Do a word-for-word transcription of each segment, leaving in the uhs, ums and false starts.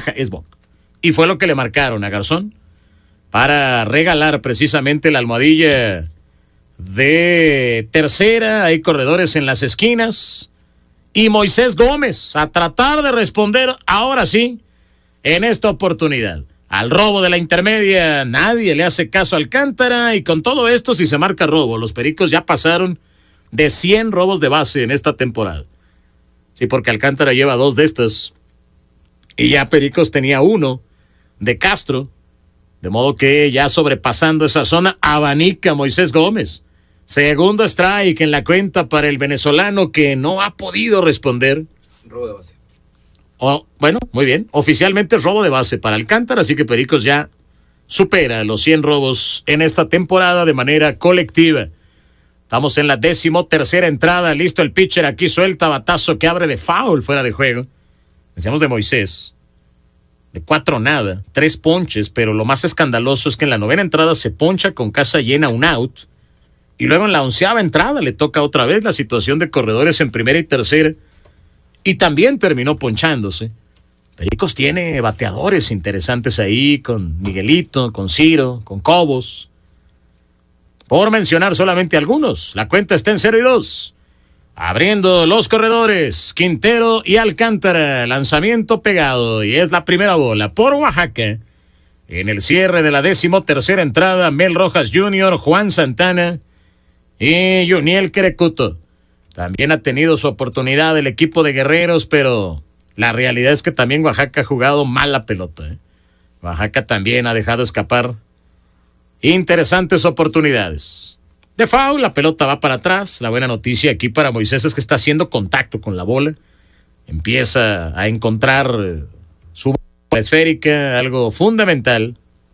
baja, es boc. Y fue lo que le marcaron a Garzón para regalar precisamente la almohadilla de tercera. Hay corredores en las esquinas. Y Moisés Gómez a tratar de responder ahora sí en esta oportunidad. Al robo de la intermedia nadie le hace caso a Alcántara, y con todo esto, si se marca robo, los Pericos ya pasaron de cien robos de base en esta temporada. Sí, porque Alcántara lleva dos de estos y ya Pericos tenía uno de Castro, de modo que ya sobrepasando esa zona abanica Moisés Gómez. Segundo strike en la cuenta para el venezolano, que no ha podido responder. Robo de base. Oh, bueno, muy bien. Oficialmente es robo de base para Alcántara, así que Pericos ya supera los cien robos en esta temporada de manera colectiva. Estamos en la décimo tercera entrada. Listo el pitcher, aquí suelta batazo que abre de foul fuera de juego. Decíamos de Moisés. De cuatro nada, tres ponches, pero lo más escandaloso es que en la novena entrada se poncha con casa llena un out. Y luego en la onceava entrada le toca otra vez la situación de corredores en primera y tercera. Y también terminó ponchándose. Pericos tiene bateadores interesantes ahí, con Miguelito, con Ciro, con Cobos. Por mencionar solamente algunos, la cuenta está en cero y dos. Abriendo los corredores, Quintero y Alcántara. Lanzamiento pegado y es la primera bola por Oaxaca. En el cierre de la décimo tercera entrada, Mel Rojas junior, Juan Santana y Juniel Querecuto. También ha tenido su oportunidad el equipo de Guerreros, pero la realidad es que también Oaxaca ha jugado mal la pelota. ¿eh? Oaxaca también ha dejado escapar interesantes oportunidades. De foul, la pelota va para atrás. La buena noticia aquí para Moisés es que está haciendo contacto con la bola. Empieza a encontrar su bola esférica, algo fundamental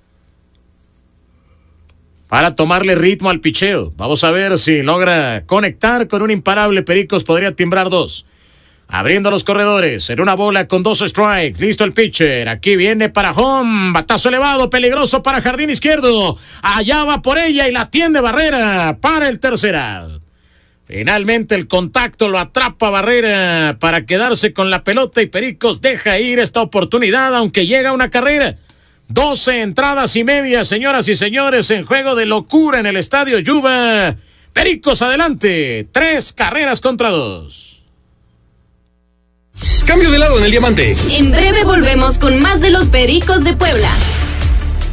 para tomarle ritmo al picheo. Vamos a ver si logra conectar con un imparable. Pericos podría timbrar dos. Abriendo los corredores, en una bola con dos strikes. Listo el pitcher, aquí viene para home. Batazo elevado, peligroso para jardín izquierdo. Allá va por ella y la tiende Barrera para el tercer out. Finalmente el contacto lo atrapa Barrera para quedarse con la pelota, y Pericos deja ir esta oportunidad, aunque llega una carrera. doce entradas y media, señoras y señores, en juego de locura en el Estadio Yuba. Pericos adelante, tres carreras contra dos. Cambio de lado en el diamante. En breve volvemos con más de los Pericos de Puebla.